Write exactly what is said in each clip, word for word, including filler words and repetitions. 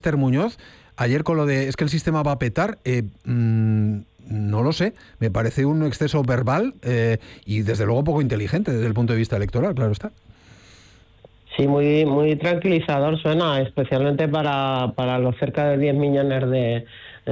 Esther Muñoz, ayer con lo de es que el sistema va a petar, eh, mmm, no lo sé, me parece un exceso verbal eh, y desde luego poco inteligente desde el punto de vista electoral, claro está. Sí, muy muy tranquilizador suena, especialmente para, para los cerca de diez millones de,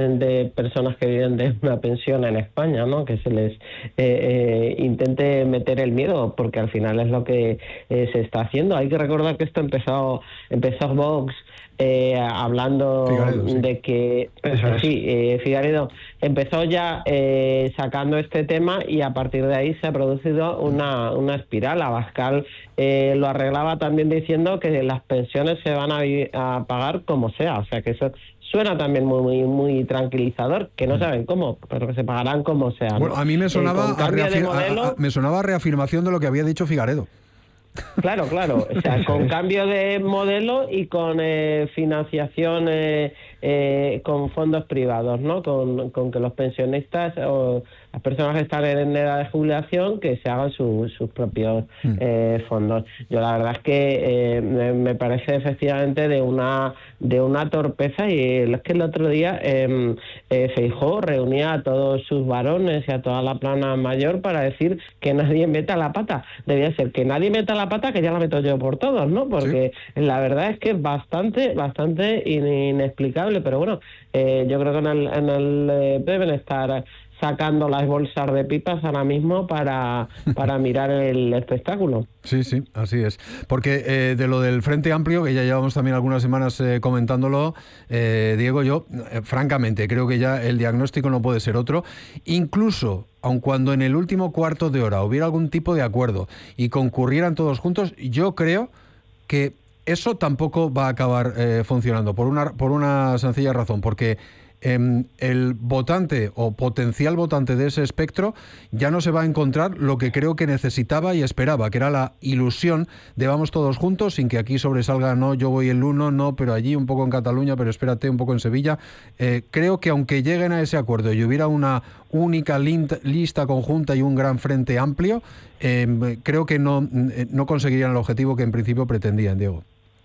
de personas que viven de una pensión en España, ¿no? Que se les eh, eh, intente meter el miedo, porque al final es lo que eh, se está haciendo. Hay que recordar que esto empezó, empezó Vox eh, hablando Figaredo, sí. de que... Eso es. Sí, eh, Figaredo empezó ya eh, sacando este tema y a partir de ahí se ha producido una, una espiral. Abascal eh, lo arreglaba también diciendo que las pensiones se van a, a pagar como sea, o sea que eso suena también muy muy muy tranquilizador, que no saben cómo, pero que se pagarán como sea, ¿no? Bueno, a mí me sonaba, eh, a reafir- modelo, a, a, me sonaba reafirmación de lo que había dicho Figaredo. Claro, claro, o sea, con cambio de modelo y con eh, financiación eh, eh, con fondos privados, ¿no? Con, con que los pensionistas o las personas que están en edad de jubilación que se hagan su, sus propios eh, fondos. Yo la verdad es que eh, me, me parece efectivamente de una de una torpeza, y es que el otro día eh, eh, Feijóo reunía a todos sus varones y a toda la plana mayor para decir que nadie meta la pata. Debía ser que nadie meta la pata, que ya la meto yo por todos, ¿no? Porque sí, la verdad es que es bastante bastante inexplicable, pero bueno, eh, yo creo que en el, en el eh, deben estar sacando las bolsas de pipas ahora mismo para, para mirar el espectáculo. Sí, sí, así es. Porque eh, de lo del Frente Amplio, que ya llevamos también algunas semanas eh, comentándolo, eh, Diego, yo, eh, francamente, creo que ya el diagnóstico no puede ser otro. Incluso, aun cuando en el último cuarto de hora hubiera algún tipo de acuerdo y concurrieran todos juntos, yo creo que eso tampoco va a acabar eh, funcionando, por una, por una sencilla razón, porque Eh, el votante o potencial votante de ese espectro ya no se va a encontrar lo que creo que necesitaba y esperaba, que era la ilusión de vamos todos juntos, sin que aquí sobresalga no, yo voy el uno, no, pero allí un poco en Cataluña, pero espérate un poco en Sevilla. Eh, creo que aunque lleguen a ese acuerdo y hubiera una única lista conjunta y un gran frente amplio, eh, creo que no, no conseguirían el objetivo que en principio pretendían, Diego.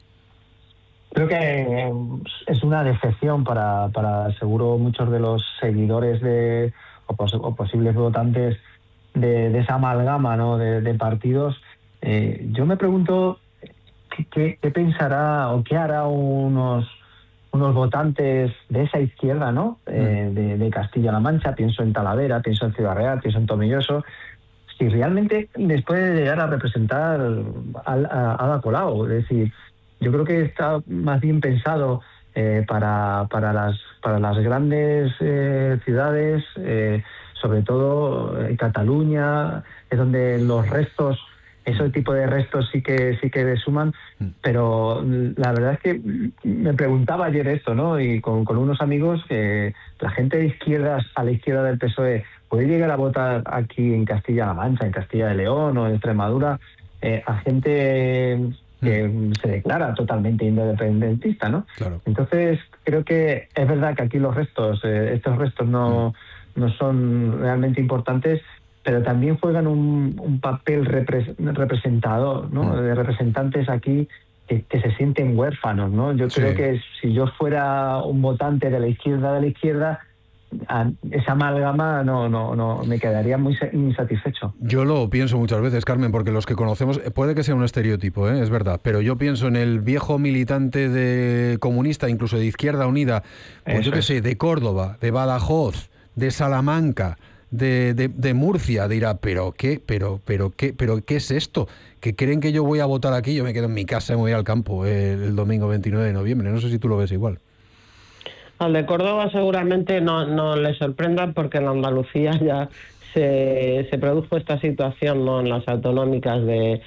Creo que es una decepción para, para seguro muchos de los seguidores de o, pos, o posibles votantes de, de esa amalgama, ¿no? de, de partidos. Eh, yo me pregunto qué, qué, qué pensará o qué hará unos unos votantes de esa izquierda, ¿no? Eh, de, de Castilla-La Mancha. Pienso en Talavera, pienso en Ciudad Real, pienso en Tomelloso. Si realmente les puede llegar a representar a, a Ada Colau, es decir, yo creo que está más bien pensado eh, para, para, las, para las grandes eh, ciudades, eh, sobre todo eh, Cataluña, es donde los restos, ese tipo de restos sí que sí que suman, pero la verdad es que me preguntaba ayer esto, ¿no? Y con, con unos amigos, que la gente de izquierdas a la izquierda del P S O E puede llegar a votar aquí en Castilla-La Mancha, en Castilla de León o en Extremadura, eh, a gente que se declara totalmente independentista, ¿no? Claro. Entonces, creo que es verdad que aquí los restos, eh, estos restos no, no son realmente importantes, pero también juegan un, un papel repres, representador, ¿no? De representantes aquí que, que se sienten huérfanos, ¿no? Yo sí. creo que si yo fuera un votante de la izquierda de la izquierda, esa amalgama no, no, no me quedaría muy insatisfecho. Yo lo pienso muchas veces, Carmen, porque los que conocemos, puede que sea un estereotipo, ¿eh? Es verdad, pero yo pienso en el viejo militante de comunista, incluso de Izquierda Unida, pues Eso yo qué sé, de Córdoba, de Badajoz, de Salamanca, de, de, de Murcia, dirá, pero qué, pero, pero qué, pero qué es esto, que creen que yo voy a votar aquí, yo me quedo en mi casa y me voy al campo el, el domingo veintinueve de noviembre, no sé si tú lo ves igual. Al de Córdoba seguramente no, no le sorprenda, porque en Andalucía ya se, se produjo esta situación, ¿no? En las autonómicas de,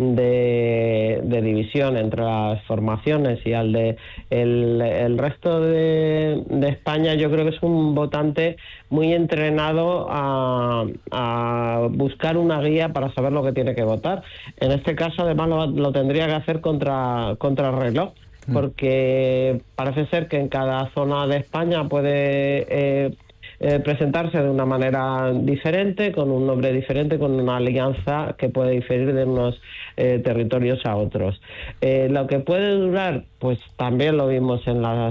de, de división entre las formaciones, y al de el, el resto de, de España yo creo que es un votante muy entrenado a, a buscar una guía para saber lo que tiene que votar. En este caso además lo, lo tendría que hacer contra, contra el reloj, porque parece ser que en cada zona de España puede eh, eh, presentarse de una manera diferente, con un nombre diferente, con una alianza que puede diferir de unos eh, territorios a otros. Eh, lo que puede durar, pues también lo vimos en las